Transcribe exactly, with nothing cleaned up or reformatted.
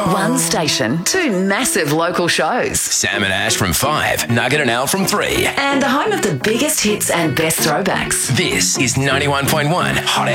One station, two massive local shows. Sam and Ash from five, Nugget and Al from three. And the home of the biggest hits and best throwbacks. This is ninety-one point one Hot